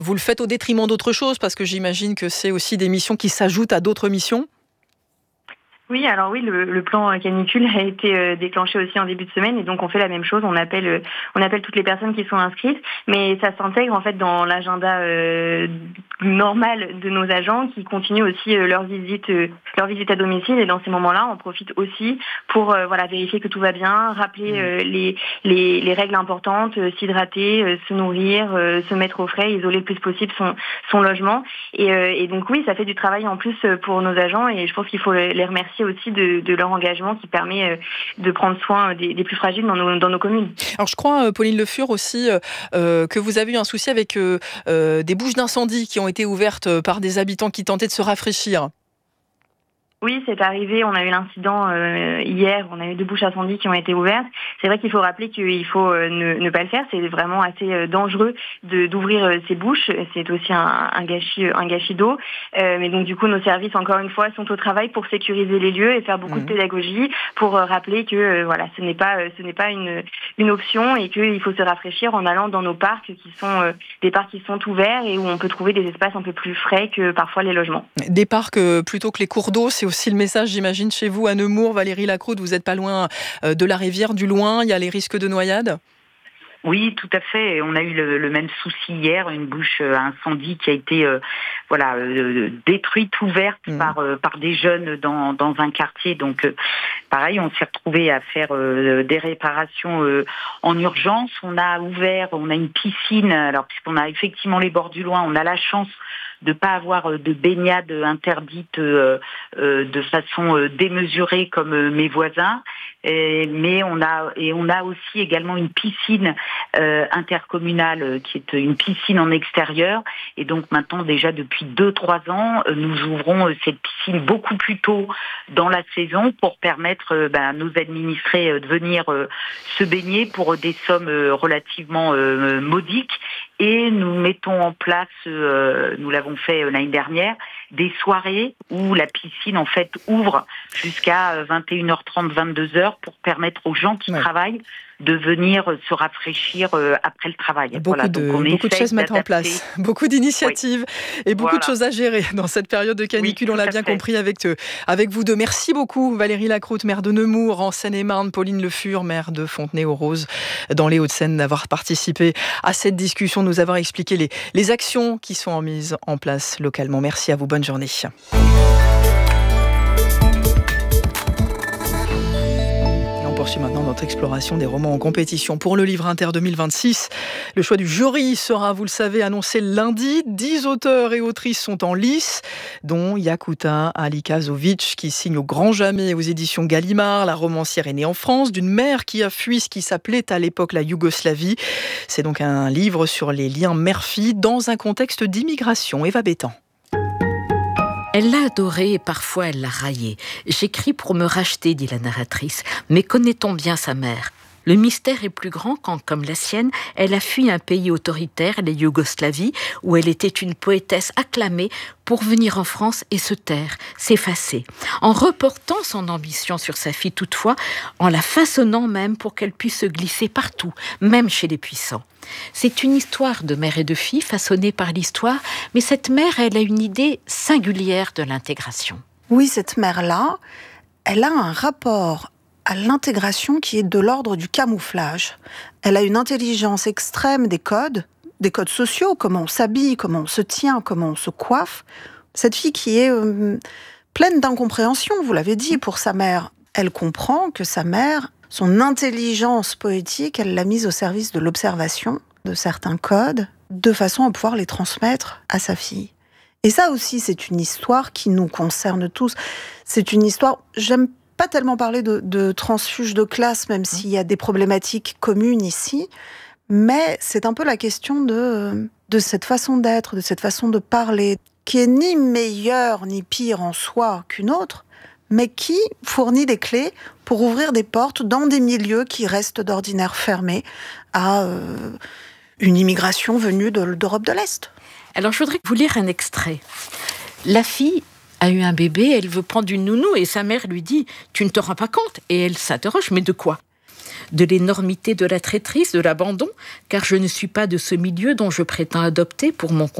Vous le faites au détriment d'autres choses, parce que j'imagine que c'est aussi des missions qui s'ajoutent à d'autres missions. Oui, alors oui, le plan canicule a été déclenché aussi en début de semaine et donc on fait la même chose. On appelle toutes les personnes qui sont inscrites, mais ça s'intègre en fait dans l'agenda normal de nos agents qui continuent aussi leur visite à domicile. Et dans ces moments-là, on profite aussi pour vérifier que tout va bien, rappeler les règles importantes, s'hydrater, se nourrir, se mettre au frais, isoler le plus possible son logement. Et donc oui, ça fait du travail en plus pour nos agents et je pense qu'il faut les remercier aussi de leur engagement qui permet de prendre soin des plus fragiles dans nos communes. Alors je crois, Pauline Le Fur aussi, que vous avez eu un souci avec des bouches d'incendie qui ont été ouvertes par des habitants qui tentaient de se rafraîchir. Oui, c'est arrivé. On a eu l'incident hier. On a eu 2 bouches incendies qui ont été ouvertes. C'est vrai qu'il faut rappeler qu'il faut ne pas le faire. C'est vraiment assez dangereux d'ouvrir ces bouches. C'est aussi un gâchis d'eau. Mais donc du coup, nos services, encore une fois, sont au travail pour sécuriser les lieux et faire beaucoup de pédagogie pour rappeler que ce n'est pas une option et qu'il faut se rafraîchir en allant dans nos parcs qui sont des parcs qui sont ouverts et où on peut trouver des espaces un peu plus frais que parfois les logements. Des parcs plutôt que les cours d'eau, c'est aussi le message, j'imagine, chez vous à Nemours, Valérie Lacroute, vous n'êtes pas loin de la rivière du Loing, il y a les risques de noyade? Oui, tout à fait. On a eu le même souci hier, une bouche à incendie qui a été détruite, ouverte par des jeunes dans un quartier. Donc pareil, on s'est retrouvé à faire des réparations en urgence. On a une piscine. Alors puisqu'on a effectivement les bords du Loing, on a la chance de pas avoir de baignade interdite de façon démesurée comme mes voisins. Mais on a aussi également une piscine intercommunale qui est une piscine en extérieur. Et donc maintenant, déjà depuis 2-3 ans, nous ouvrons cette piscine beaucoup plus tôt dans la saison pour permettre à nos administrés de venir se baigner pour des sommes relativement modiques. Et nous mettons en place, nous l'avons fait l'année dernière, des soirées où la piscine en fait ouvre jusqu'à 21h30, 22h pour permettre aux gens qui travaillent de venir se rafraîchir après le travail. Beaucoup de choses mettre en place, beaucoup d'initiatives et beaucoup de choses à gérer dans cette période de canicule, on l'a bien compris avec vous deux. Merci beaucoup Valérie Lacroute, maire de Nemours en Seine-et-Marne, Pauline Le Fur, maire de Fontenay-aux-Roses dans les Hauts-de-Seine, d'avoir participé à cette discussion, de nous avoir expliqué les actions qui sont mises en place localement. Merci à vous, bonne journée. On poursuit maintenant notre exploration des romans en compétition pour le Livre Inter 2026. Le choix du jury sera, vous le savez, annoncé lundi. 10 auteurs et autrices sont en lice, dont Yakuta Alikazovic, qui signe au grand jamais aux éditions Gallimard. La romancière est née en France, d'une mère qui a fui ce qui s'appelait à l'époque la Yougoslavie. C'est donc un livre sur les liens mère-fille dans un contexte d'immigration. Eva Bétan. Elle l'a adoré et parfois elle l'a raillé. J'écris pour me racheter, dit la narratrice. Mais connaît-on bien sa mère ? Le mystère est plus grand quand, comme la sienne, elle a fui un pays autoritaire, la Yougoslavie, où elle était une poétesse acclamée, pour venir en France et se taire, s'effacer. En reportant son ambition sur sa fille toutefois, en la façonnant même pour qu'elle puisse se glisser partout, même chez les puissants. C'est une histoire de mère et de fille façonnée par l'histoire, mais cette mère, elle a une idée singulière de l'intégration. Oui, cette mère-là, elle a un rapport à l'intégration qui est de l'ordre du camouflage. Elle a une intelligence extrême des codes sociaux, comment on s'habille, comment on se tient, comment on se coiffe. Cette fille qui est pleine d'incompréhension, vous l'avez dit, pour sa mère. Elle comprend que sa mère, son intelligence poétique, elle l'a mise au service de l'observation de certains codes, de façon à pouvoir les transmettre à sa fille. Et ça aussi, c'est une histoire qui nous concerne tous. C'est une histoire, j'aime pas tellement parler de transfuge de classe, même s'il y a des problématiques communes ici, mais c'est un peu la question de cette façon d'être, de cette façon de parler, qui est ni meilleure ni pire en soi qu'une autre, mais qui fournit des clés pour ouvrir des portes dans des milieux qui restent d'ordinaire fermés à une immigration venue d'Europe de l'Est. Alors je voudrais vous lire un extrait. La fille a eu un bébé, elle veut prendre une nounou et sa mère lui dit « Tu ne te rends pas compte ?» Et elle s'interroge « Mais de quoi ?» de l'énormité de la traîtrise, de l'abandon, car je ne suis pas de ce milieu dont je prétends adopter pour mon